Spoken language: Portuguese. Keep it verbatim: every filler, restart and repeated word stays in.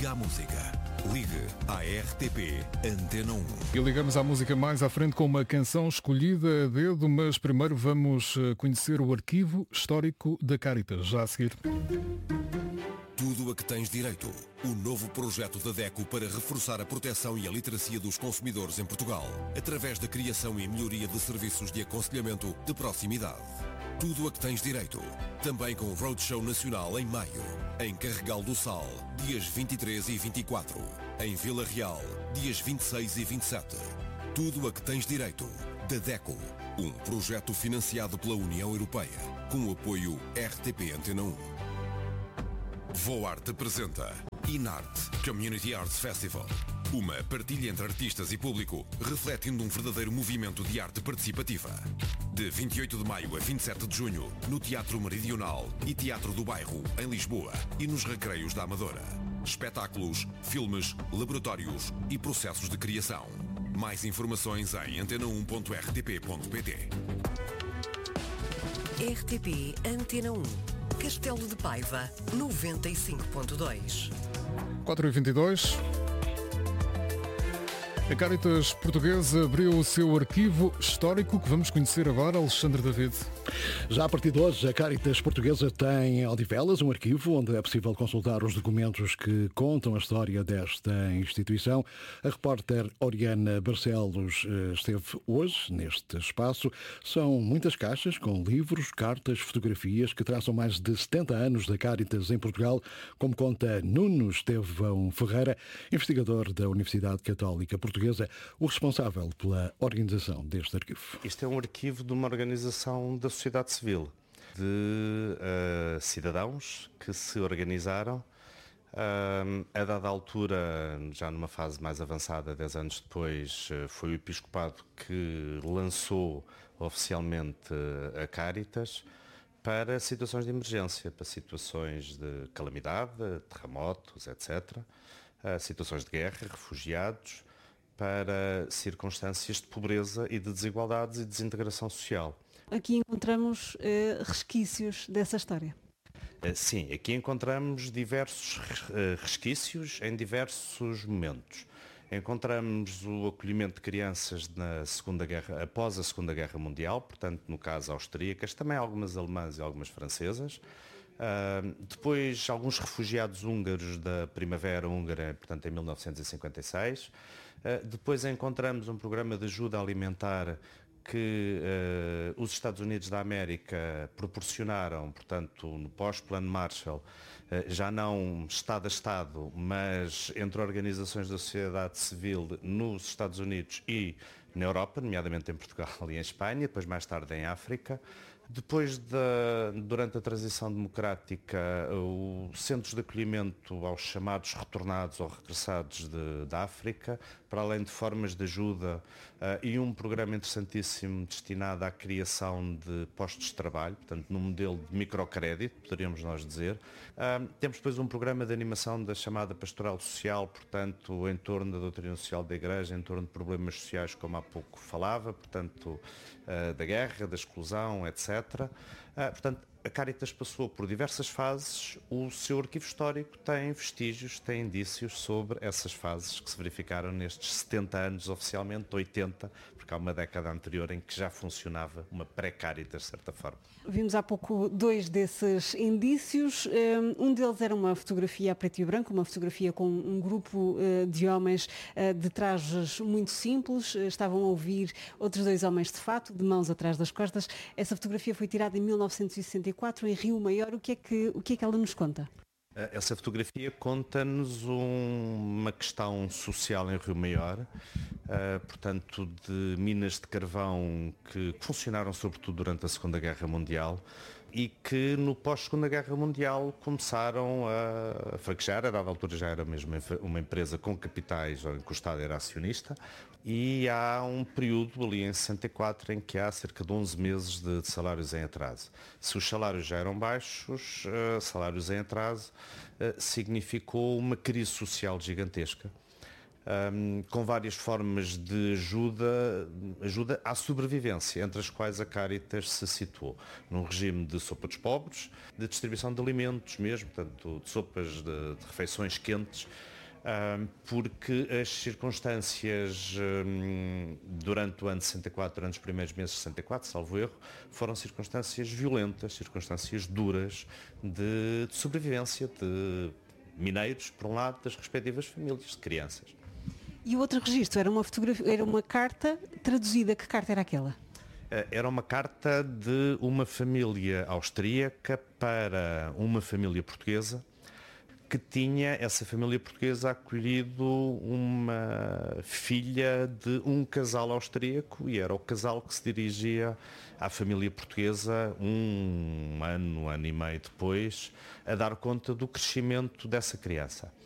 Liga à música. Ligue à R T P Antena um. E ligamos à música mais à frente com uma canção escolhida a dedo, mas primeiro vamos conhecer o arquivo histórico da Caritas, já a seguir. Tudo a que tens direito. O novo projeto da DECO para reforçar a proteção e a literacia dos consumidores em Portugal, através da criação e melhoria de serviços de aconselhamento de proximidade. Tudo a que tens direito. Também com o Roadshow Nacional em maio. Em Carregal do Sal, dias vinte e três e vinte e quatro. Em Vila Real, dias vinte e seis e vinte e sete. Tudo a que tens direito. Da DECO. Um projeto financiado pela União Europeia. Com o apoio R T P Antena um. Voarte apresenta Inarte Community Arts Festival. Uma partilha entre artistas e público, refletindo um verdadeiro movimento de arte participativa. De vinte e oito de maio a vinte e sete de junho, no Teatro Meridional e Teatro do Bairro, em Lisboa, e nos Recreios da Amadora. Espetáculos, filmes, laboratórios e processos de criação. Mais informações em antena um ponto r t p ponto p t. R T P Antena um. Castelo de Paiva, noventa e cinco ponto dois. quatro e vinte e dois. A Caritas Portuguesa abriu o seu arquivo histórico, que vamos conhecer agora, Alexandre David. Já a partir de hoje, a Caritas Portuguesa tem em Odivelas um arquivo onde é possível consultar os documentos que contam a história desta instituição. A repórter Oriana Barcelos esteve hoje neste espaço. São muitas caixas com livros, cartas, fotografias que traçam mais de setenta anos da Caritas em Portugal, como conta Nuno Estevão Ferreira, investigador da Universidade Católica Portuguesa, o responsável pela organização deste arquivo. Este é um arquivo de uma organização da sociedade civil, de uh, cidadãos que se organizaram. Uh, a dada altura, já numa fase mais avançada, dez anos depois, uh, foi o Episcopado que lançou oficialmente uh, a Caritas para situações de emergência, para situações de calamidade, terremotos, etcétera, uh, situações de guerra, refugiados, para circunstâncias de pobreza e de desigualdades e desintegração social. Aqui encontramos uh, resquícios dessa história. Uh, sim, aqui encontramos diversos uh, resquícios em diversos momentos. Encontramos o acolhimento de crianças na Segunda Guerra, após a Segunda Guerra Mundial, portanto, no caso austríacas, também algumas alemãs e algumas francesas. Uh, depois, alguns refugiados húngaros da Primavera Húngara, portanto, em mil novecentos e cinquenta e seis. Uh, depois encontramos um programa de ajuda alimentar que uh, os Estados Unidos da América proporcionaram, portanto, no pós-Plano Marshall, uh, já não Estado a Estado, mas entre organizações da sociedade civil nos Estados Unidos e na Europa, nomeadamente em Portugal e em Espanha, depois mais tarde em África. Depois, da, durante a transição democrática, os centros de acolhimento aos chamados retornados ou regressados de, da África, para além de formas de ajuda uh, e um programa interessantíssimo destinado à criação de postos de trabalho, portanto, num modelo de microcrédito, poderíamos nós dizer. Uh, temos depois um programa de animação da chamada pastoral social, portanto, em torno da doutrina social da Igreja, em torno de problemas sociais, como há pouco falava, portanto, uh, da guerra, da exclusão, etcétera. Uh, portanto, a Caritas passou por diversas fases, o seu arquivo histórico tem vestígios, tem indícios sobre essas fases que se verificaram nestes setenta anos, oficialmente oitenta, porque há uma década anterior em que já funcionava uma pré-Caritas, de certa forma. Vimos há pouco dois desses indícios, um deles era uma fotografia a preto e branco, uma fotografia com um grupo de homens de trajes muito simples, estavam a ouvir outros dois homens de fato, de mãos atrás das costas. Essa fotografia foi tirada em mil novecentos e sessenta e quatro em Rio Maior. O que é que, o que é que ela nos conta? Essa fotografia conta-nos um, uma questão social em Rio Maior, uh, portanto, de minas de carvão que funcionaram sobretudo durante a Segunda Guerra Mundial e que no pós-Segunda Guerra Mundial começaram a fraquejar. A dada altura já era mesmo uma empresa com capitais, ou encostada era acionista, e há um período ali em sessenta e quatro em que há cerca de onze meses de, de salários em atraso. Se os salários já eram baixos, uh, salários em atraso, uh, significou uma crise social gigantesca, um, com várias formas de ajuda, ajuda à sobrevivência, entre as quais a Cáritas se situou. Num regime de sopa dos pobres, de distribuição de alimentos mesmo, portanto, de sopas, de, de refeições quentes, um, porque as circunstâncias um, durante o ano de sessenta e quatro, durante os primeiros meses de sessenta e quatro, salvo erro, foram circunstâncias violentas, circunstâncias duras de, de sobrevivência de mineiros, por um lado, das respectivas famílias de crianças. E o outro registro era uma fotografia, era uma carta traduzida. Que carta era aquela? Era uma carta de uma família austríaca para uma família portuguesa, que tinha essa família portuguesa acolhido uma filha de um casal austríaco, e era o casal que se dirigia à família portuguesa um ano, ano e meio depois, a dar conta do crescimento dessa criança.